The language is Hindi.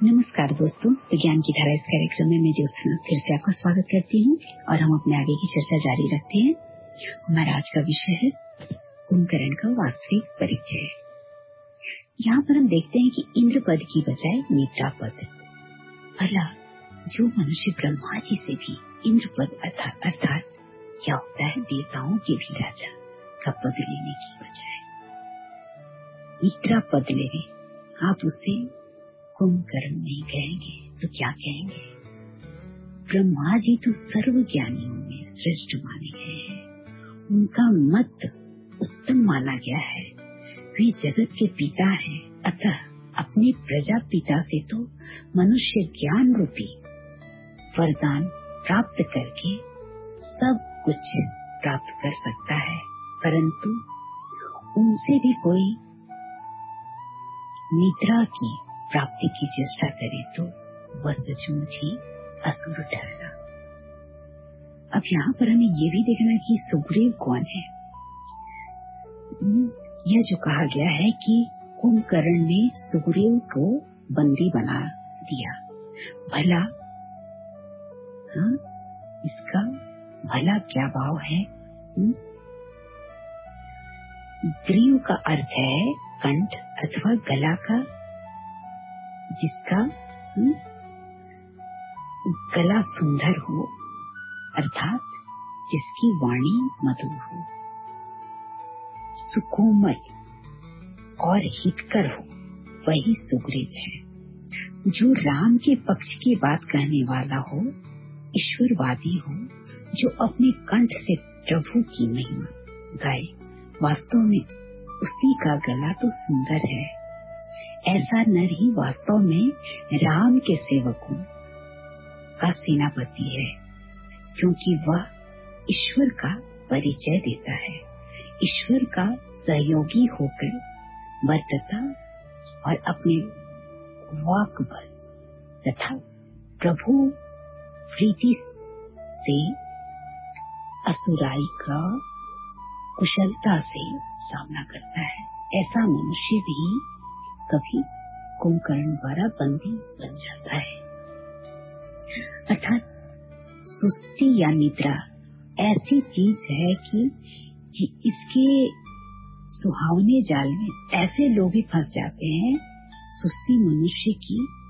नमस्कार दोस्तों, विज्ञान की धारा इस कार्यक्रम में मैं ज्योत्सना फिर से आपका स्वागत करती हूँ और हम अपने आगे की चर्चा जारी रखते हैं। हमारा आज का विषय है कुंभकर्ण का वास्तविक परिचय। यहाँ पर हम देखते हैं कि इंद्र पद की बजाय निद्रा पद। भला जो मनुष्य ब्रह्मा जी से भी इंद्र पद अर्थात क्या होता है देवताओं के भी राजा का पद लेने की बजाय निद्रा पद ले, आप उसे कुंभकर्ण नहीं कहेंगे तो क्या कहेंगे? ब्रह्मा जी तो सर्व ज्ञानियों में श्रेष्ठ माने गए हैं, उनका मत उत्तम माना गया है, वे जगत के पिता हैं। अतः अपने प्रजापिता से तो मनुष्य ज्ञान रूपी वरदान प्राप्त करके सब कुछ प्राप्त कर सकता है, परंतु उनसे भी कोई निद्रा की प्राप्ति की चेष्टा करे तो वह सचमुच ही असुर ठहरा। अब यहाँ पर हमें ये भी देखना कि सुग्रीव कौन है। यह जो कहा गया है कि कुंभकर्ण ने सुग्रीव को बंदी बना दिया, भला इसका भला क्या भाव है? ग्रीव का अर्थ है कंठ अथवा गला का, जिसका गला सुंदर हो, अर्थात जिसकी वाणी मधुर हो, सुकोमल और हितकर हो, वही सुग्रीव है। जो राम के पक्ष की बात कहने वाला हो, ईश्वरवादी हो, जो अपने कंठ से प्रभु की महिमा गाए, वास्तव में उसी का गला तो सुंदर है। ऐसा नर ही वास्तव में राम के सेवकों का सेनापति है, क्योंकि वह ईश्वर का परिचय देता है, ईश्वर का सहयोगी होकर वर्तता और अपने वाक बल तथा प्रभु प्रीति से असुराई का कुशलता से सामना करता है। ऐसा मनुष्य भी कभी कुंभकर्ण द्वारा बंदी बन जाता है। अर्थात सुस्ती या निद्रा ऐसी चीज है कि इसके सुहावने जाल में ऐसे लोग भी फंस जाते हैं। सुस्ती मनुष्य की